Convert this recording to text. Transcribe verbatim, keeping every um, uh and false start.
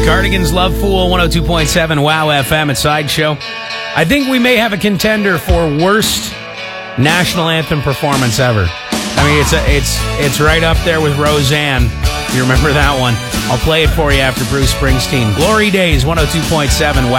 Cardigans, Love Fool, one oh two point seven Wow F M at Sideshow. I think we may have a contender for worst national anthem performance ever. I mean, it's a, it's it's right up there with Roseanne. You remember that one? I'll play it for you after Bruce Springsteen. Glory Days, one oh two point seven Wow.